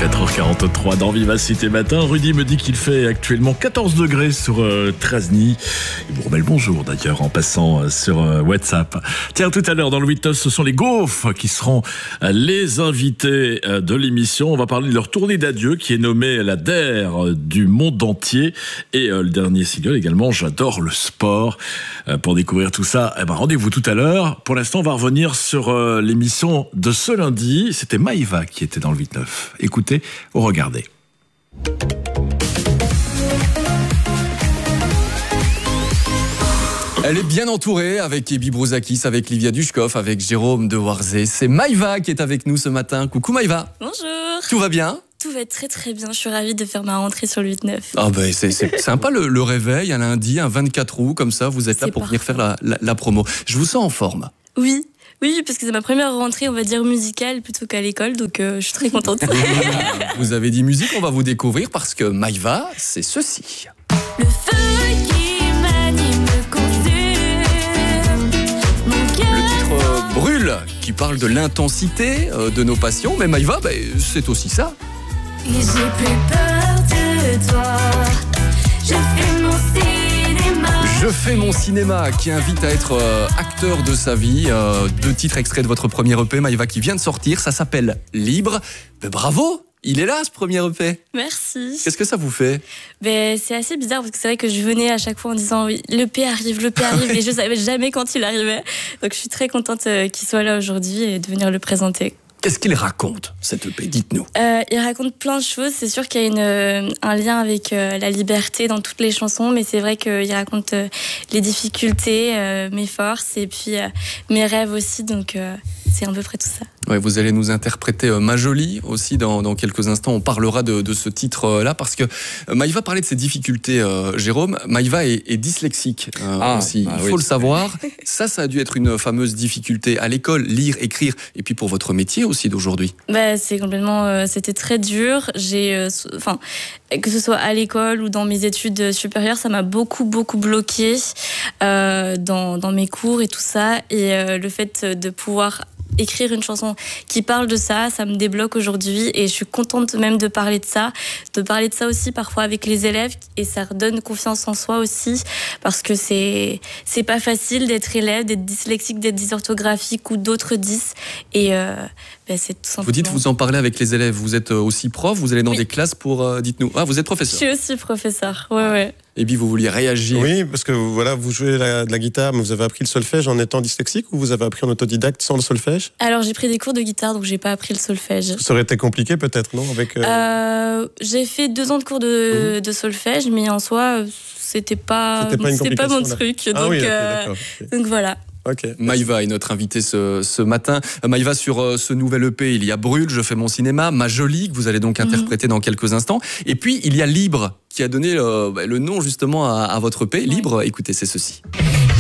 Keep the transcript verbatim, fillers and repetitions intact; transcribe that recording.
quatre heures quarante-trois dans Vivacité Matin. Rudy me dit qu'il fait actuellement quatorze degrés sur euh, Trasny. Il vous remet le bonjour d'ailleurs en passant euh, sur euh, WhatsApp. Tiens, tout à l'heure dans le huit neuf, ce sont les Gaufres qui seront euh, les invités euh, de l'émission. On va parler de leur tournée d'adieu qui est nommée la D E R du monde entier. Et euh, le dernier single également, J'adore le sport. Euh, pour découvrir tout ça, eh ben, rendez-vous tout à l'heure. Pour l'instant, on va revenir sur euh, l'émission de ce lundi. C'était Maïva qui était dans le huit neuf. Écoutez ou regardez. Elle est bien entourée avec Ebi Brouzakis, avec Livia Dushkov, avec Jérôme de Warzé. C'est Maïva qui est avec nous ce matin. Coucou Maïva. Bonjour. Tout va bien ? Tout va très très bien. Je suis ravie de faire ma rentrée sur le huit neuf. Ah ben c'est, c'est sympa le, le réveil, un lundi, un vingt-quatre août, comme ça, vous êtes là C'est pour parfait. venir faire la, la, la promo. Je vous sens en forme. Oui. Oui, parce que c'est ma première rentrée, on va dire, musicale plutôt qu'à l'école, donc euh, je suis très contente. Vous avez dit musique, on va vous découvrir parce que Maïva, c'est ceci. Le feu qui m'anime me consume, mon cœur. Le titre euh, Brûle, qui parle de l'intensité euh, de nos passions, mais Maïva, ben, c'est aussi ça. Et j'ai plus peur de toi, je fais mon cinéma. Je fais mon cinéma qui invite à être euh, acteur de sa vie. Euh, deux titres extraits de votre premier E P, Maïva, qui vient de sortir. Ça s'appelle Libre. Ben, bravo, il est là ce premier E P. Merci. Qu'est-ce que ça vous fait ? Ben, c'est assez bizarre parce que c'est vrai que je venais à chaque fois en disant oui, le P arrive, le P arrive, et je savais jamais quand il arrivait. Donc je suis très contente euh, qu'il soit là aujourd'hui et de venir le présenter. Qu'est-ce qu'il raconte, cet E P ? Dites-nous. Euh, il raconte plein de choses. C'est sûr qu'il y a une, euh, un lien avec euh, la liberté dans toutes les chansons, mais c'est vrai qu'il raconte euh, les difficultés, euh, mes forces et puis euh, mes rêves aussi. Donc euh, c'est à peu près tout ça. Ouais, vous allez nous interpréter euh, Ma Jolie aussi dans, dans quelques instants. On parlera de, de ce titre-là parce que euh, Maïva parlait de ses difficultés, euh, Jérôme. Maïva est, est dyslexique euh, Ah, aussi. bah Il oui. faut le savoir. Ça, ça a dû être une fameuse difficulté à l'école, lire, écrire, et puis pour votre métier aussi d'aujourd'hui. Bah, c'est complètement, euh, c'était très dur. J'ai, enfin, euh, que ce soit à l'école ou dans mes études supérieures, ça m'a beaucoup, beaucoup bloqué euh, dans, dans mes cours et tout ça. Et euh, le fait de pouvoir écrire une chanson qui parle de ça, ça me débloque aujourd'hui et je suis contente même de parler de ça, de parler de ça aussi parfois avec les élèves et ça redonne confiance en soi aussi parce que c'est c'est pas facile d'être élève, d'être dyslexique, d'être dysorthographique ou d'autres dys et euh, ben c'est tout simplement. Vous dites, vous en parlez avec les élèves. Vous êtes aussi prof, vous allez dans Oui. des classes pour... Euh, dites-nous. Ah, vous êtes Je professeur. suis aussi professeur, ouais ouais. Et puis vous vouliez réagir. Oui, parce que voilà, vous jouez la- de la guitare, mais vous avez appris le solfège en étant dyslexique ou vous avez appris en autodidacte sans le solfège ? Alors j'ai pris des cours de guitare donc j'ai pas appris le solfège. Ça aurait été compliqué peut-être, non avec, euh, Euh, j'ai fait deux ans de cours de, de solfège, mais en soi, euh, c'était pas, C'était pas une c'était pas mon complication, truc. Ah donc, oui, ok, euh, d'accord. ok. donc voilà. Ok. Maïva est notre invitée ce, ce matin. Euh, Maïva, sur euh, ce nouvel E P, il y a Brûle, Je fais mon cinéma, Ma Jolie, que vous allez donc interpréter dans quelques instants. Et puis, il y a Libre, qui a donné euh, bah, le nom justement à, à votre E P. Libre, écoutez, c'est ceci.